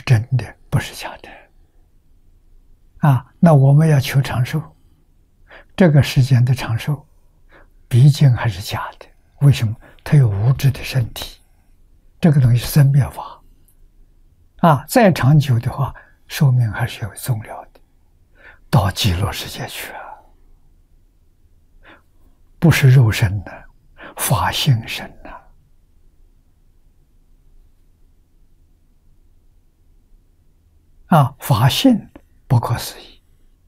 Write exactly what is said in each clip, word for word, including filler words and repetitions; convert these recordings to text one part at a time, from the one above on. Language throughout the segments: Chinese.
真的，不是假的。啊，那我们要求长寿，这个世间的长寿，毕竟还是假的。为什么？它有物质的身体，这个东西是生灭法。啊，再长久的话，寿命还是有终了的，到极乐世界去啊，不是肉身的，法性身呐。啊，法性不可思议，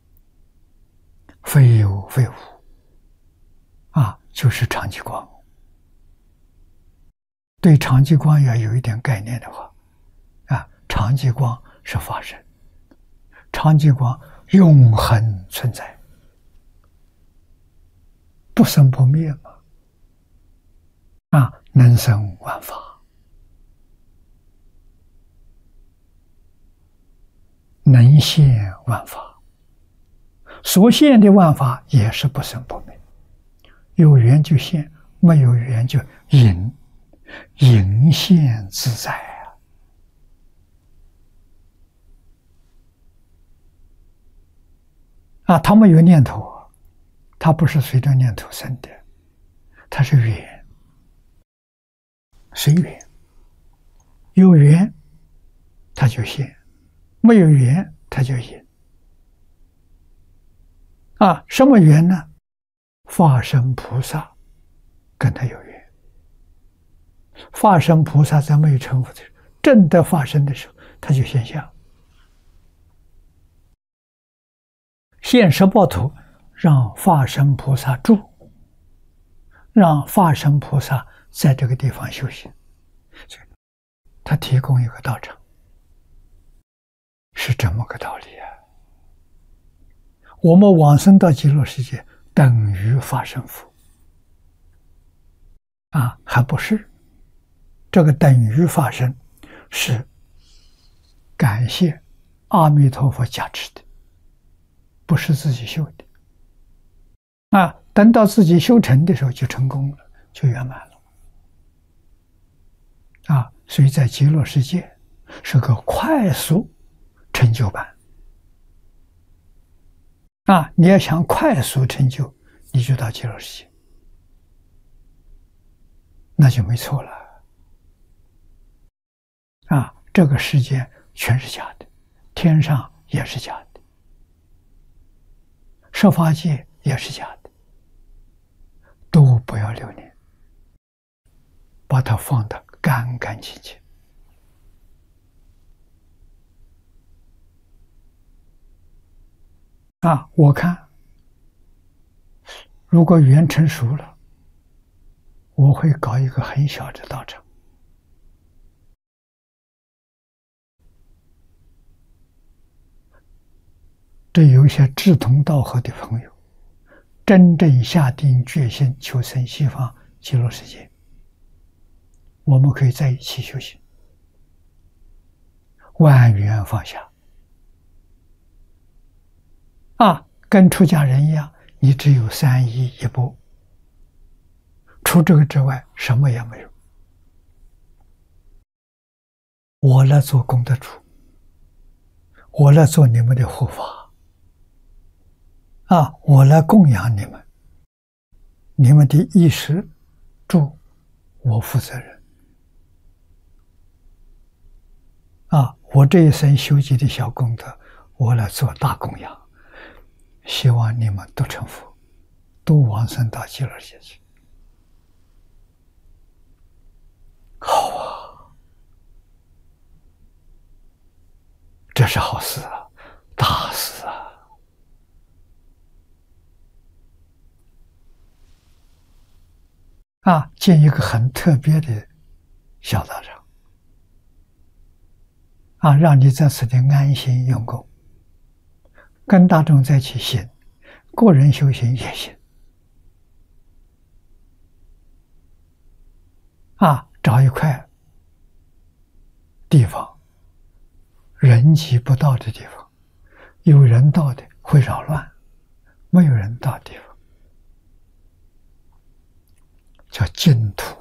非有非无，啊，就是常寂光。对常寂光要有一点概念的话，啊，常寂光是法身，常寂光永恒存在，不生不灭嘛，啊，能生万法，能现万法，所现的万法也是不生不灭，有缘就现，没有缘就隐，隐现自在啊！啊，他没有念头，他不是随着念头生的，他是缘，随缘，有缘他就现，没有缘他就隐。啊，什么缘呢？法身菩萨跟他有缘。法身菩萨在没有成佛的时候，正得法身的时候，他就现相，现十报图，让法身菩萨住，让法身菩萨在这个地方修行，他提供一个道场，是这么个道理啊。我们往生到极乐世界，等于法身佛啊，还不是。这个等于法身是感谢阿弥陀佛加持的，不是自己修的。啊，等到自己修成的时候就成功了，就圆满了。啊，所以在极乐世界是个快速成就版。啊，你要想快速成就，你就到极乐世界，那就没错了。啊，这个世界全是假的，天上也是假的，设法界也是假的，都不要留恋，把它放得干干净净。啊，我看，如果缘成熟了，我会搞一个很小的道场。对有一些志同道合的朋友，真正下定决心求生西方极乐世界，我们可以在一起修行，万缘放下。啊，跟出家人一样，你只有三衣一钵，除这个之外什么也没有。我来做功德主，我来做你们的护法，啊，我来供养你们，你们的衣食住我负责任。啊，我这一生修集的小功德，我来做大供养。希望你们都成佛，都往生到极乐世界去。好啊，这是好事啊，大事啊！啊，建一个很特别的小道场，啊，让你在此地安心用功。跟大众在一起行，个人修行也行。啊，找一块地方，人迹不到的地方，有人到的会扰乱，没有人到的地方，叫净土。